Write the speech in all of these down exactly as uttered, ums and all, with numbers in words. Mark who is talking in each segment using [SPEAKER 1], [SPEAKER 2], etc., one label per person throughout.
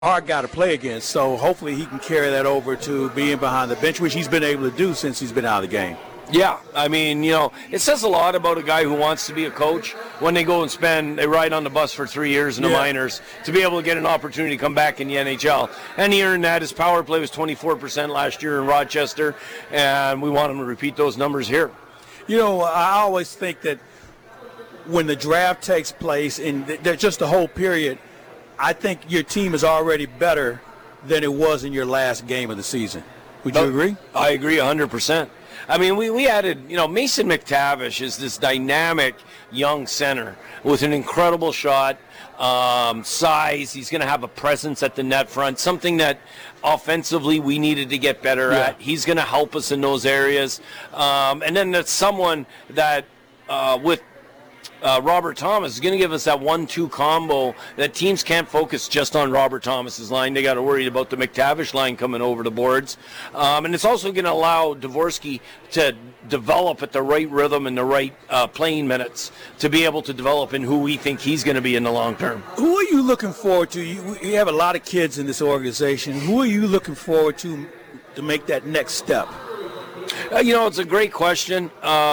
[SPEAKER 1] hard guy to play against, so hopefully he can carry that over to being behind the bench, which he's been able to do since he's been out of the game.
[SPEAKER 2] Yeah, I mean, you know, it says a lot about a guy who wants to be a coach when they go and spend, they ride on the bus for three years in the
[SPEAKER 1] yeah.
[SPEAKER 2] minors to be able to get an opportunity to come back in the N H L. And he earned that. His power play was twenty-four percent last year in Rochester, and we want him to repeat those numbers here.
[SPEAKER 1] You know, I always think that when the draft takes place and th- just the whole period, I think your team is already better than it was in your last game of the season. Would you agree?
[SPEAKER 2] I agree one hundred percent. I mean, we, we added, you know, Mason McTavish is this dynamic young center with an incredible shot, um, size. He's going to have a presence at the net front, something that offensively we needed to get better
[SPEAKER 1] yeah.
[SPEAKER 2] at. He's going to help us in those areas. Um, and then there's someone that uh, with Uh, Robert Thomas is going to give us that one two combo that teams can't focus just on Robert Thomas's line. They got to worry about the McTavish line coming over the boards. Um, and it's also going to allow Dvorsky to develop at the right rhythm and the right uh, playing minutes to be able to develop in who we think he's going to be in the long term.
[SPEAKER 1] Who are you looking forward to? You, you have a lot of kids in this organization. Who are you looking forward to to make that next step?
[SPEAKER 2] Uh, you know, it's a great question.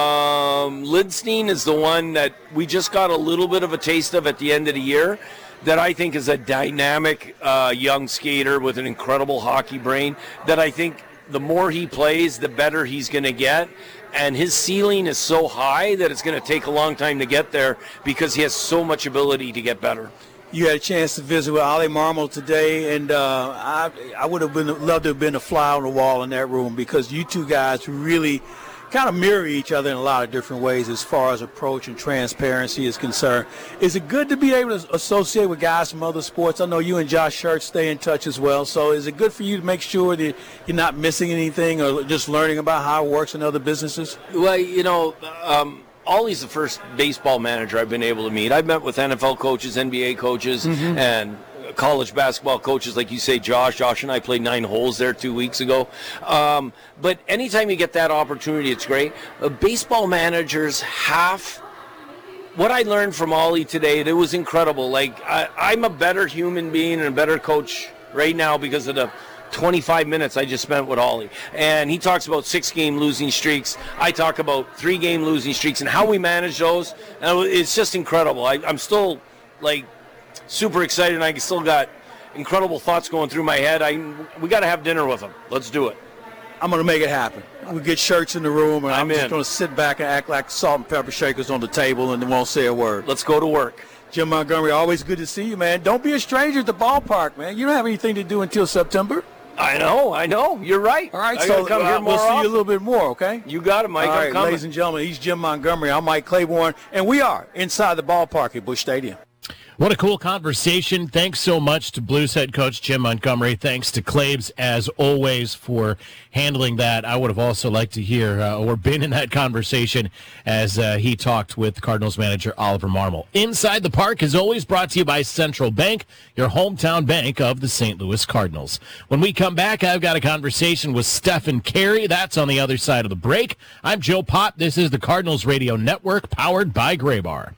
[SPEAKER 2] Um, Lidstein is the one that we just got a little bit of a taste of at the end of the year that I think is a dynamic uh, young skater with an incredible hockey brain that I think the more he plays, the better he's going to get. And his ceiling is so high that it's going to take a long time to get there because he has so much ability to get better.
[SPEAKER 1] You had a chance to visit with Ollie Marmol today, and uh, I I would have been loved to have been a fly on the wall in that room because you two guys really kind of mirror each other in a lot of different ways as far as approach and transparency is concerned. Is it good to be able to associate with guys from other sports? I know you and Josh Schertz stay in touch as well, so is it good for you to make sure that you're not missing anything or just learning about how it works in other businesses?
[SPEAKER 2] Well, you know, um, Ollie's the first baseball manager I've been able to meet. I've met with N F L coaches, N B A coaches, mm-hmm. and college basketball coaches, like you say, Josh. Josh and I played nine holes there two weeks ago. Um, but anytime you get that opportunity, it's great. Uh, baseball managers have... What I learned from Ollie today, it was incredible. Like, I, I'm a better human being and a better coach right now because of the twenty-five minutes I just spent with Ollie. And he talks about six-game losing streaks. I talk about three-game losing streaks and how we manage those. And it's just incredible. I, I'm still, like, super excited, and I still got incredible thoughts going through my head. I We got to have dinner with him. Let's do it.
[SPEAKER 1] I'm going to make it happen. We get shirts in the room, and I'm,
[SPEAKER 2] I'm
[SPEAKER 1] just going to sit back and act like salt and pepper shakers on the table and won't say a word.
[SPEAKER 2] Let's go to work.
[SPEAKER 1] Jim Montgomery, always good to see you, man. Don't be a stranger at the ballpark, man. You don't have anything to do until September.
[SPEAKER 2] I know, I know. You're right.
[SPEAKER 1] All right,
[SPEAKER 2] I
[SPEAKER 1] so
[SPEAKER 2] come
[SPEAKER 1] uh,
[SPEAKER 2] here more
[SPEAKER 1] we'll see
[SPEAKER 2] often.
[SPEAKER 1] you a little bit more, okay?
[SPEAKER 2] You got it, Mike.
[SPEAKER 1] All
[SPEAKER 2] I'm
[SPEAKER 1] right,
[SPEAKER 2] coming.
[SPEAKER 1] ladies and gentlemen, he's Jim Montgomery. I'm Mike Claiborne, and we are inside the ballpark at Busch Stadium.
[SPEAKER 3] What a cool conversation. Thanks so much to Blues head coach Jim Montgomery. Thanks to Claibs, as always, for handling that. I would have also liked to hear uh, or been in that conversation as uh, he talked with Cardinals manager Oliver Marmol. Inside the Park is always brought to you by Central Bank, your hometown bank of the Saint Louis Cardinals. When we come back, I've got a conversation with Stephen Carey. That's on the other side of the break. I'm Joe Pop. This is the Cardinals Radio Network, powered by Graybar.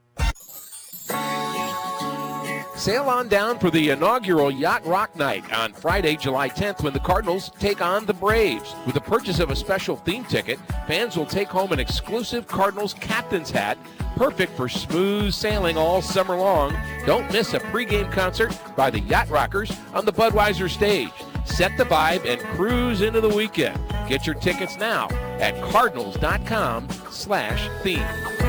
[SPEAKER 4] Sail on down for the inaugural Yacht Rock Night on Friday, July tenth, when the Cardinals take on the Braves. With the purchase of a special theme ticket, fans will take home an exclusive Cardinals captain's hat, perfect for smooth sailing all summer long. Don't miss a pregame concert by the Yacht Rockers on the Budweiser stage. Set the vibe and cruise into the weekend. Get your tickets now at cardinals.com slash theme.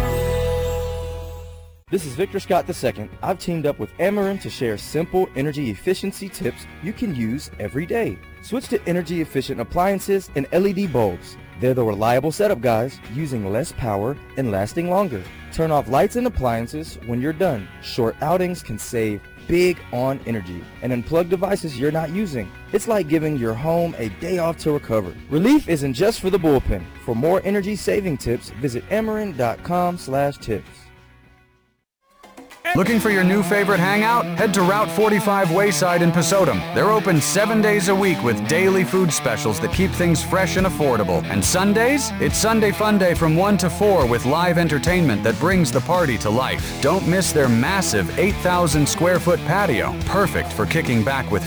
[SPEAKER 5] This is Victor Scott the Second. I've teamed up with Ameren to share simple energy efficiency tips you can use every day. Switch to energy efficient appliances and L E D bulbs. They're the reliable setup, guys, using less power and lasting longer. Turn off lights and appliances when you're done. Short outings can save big on energy and unplug devices you're not using. It's like giving your home a day off to recover. Relief isn't just for the bullpen. For more energy saving tips, visit ameren.com slash tips.
[SPEAKER 6] Looking for your new favorite hangout? Head to Route forty-five Wayside in Pasodum. They're open seven days a week with daily food specials that keep things fresh and affordable. And Sundays? It's Sunday Fun Day from one to four with live entertainment that brings the party to life. Don't miss their massive eight thousand square foot patio, perfect for kicking back with